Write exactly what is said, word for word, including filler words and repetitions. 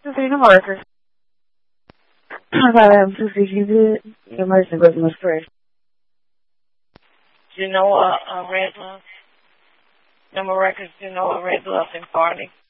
Freedom Workers. Agora, possível e mais negócio mais fresh. You know, uh, uh, Red Bluff. Number records, you know, Red Bluff and Farley.